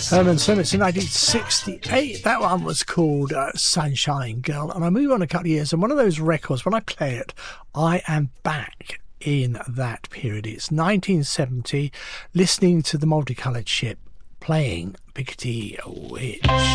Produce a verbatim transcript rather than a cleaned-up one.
Herman Simmons in nineteen sixty-eight. That one was called uh, Sunshine Girl. And I move on a couple of years, and one of those records, when I play it, I am back in that period. It's nineteen seventy, listening to the Multicoloured Ship playing Piccadilly Witch.